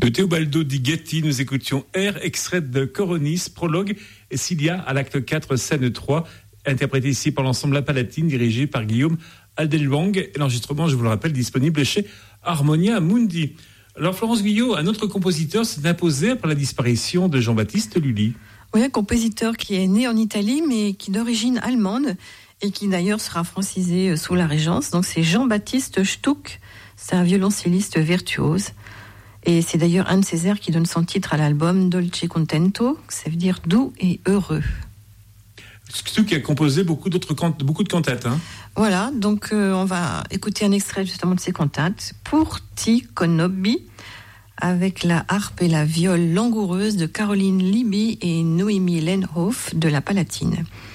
De Teobaldo di Gatti, nous écoutions Air, extrait de Coronis, prologue, et Cilia à l'acte 4, scène 3, interprété ici par l'ensemble La Palatine, dirigé par Guillaume Aldelwang. Et l'enregistrement, je vous le rappelle, disponible chez Harmonia Mundi. Alors Florence Guyot, un autre compositeur s'est imposé après la disparition de Jean-Baptiste Lully. Oui, un compositeur qui est né en Italie, mais qui est d'origine allemande, et qui d'ailleurs sera francisé sous la Régence. Donc c'est Jean-Baptiste Stuck, c'est un violoncelliste virtuose. Et c'est d'ailleurs un de ses airs qui donne son titre à l'album Dolce Contento, ça veut dire doux et heureux. Stuck a composé beaucoup de cantates. Hein. Voilà, donc on va écouter un extrait justement de ses cantates, Pour ti conobbi, avec la harpe et la viole langoureuse de Caroline Libby et Noémie Lenhoff de La Palatine.